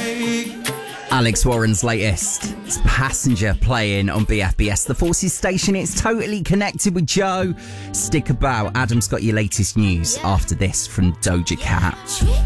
Alex Warren's latest. It's Passenger playing on BFBS, the Forces station. It's totally connected with Joe. Stick about. Adam's got your latest news after this from Doja Cat.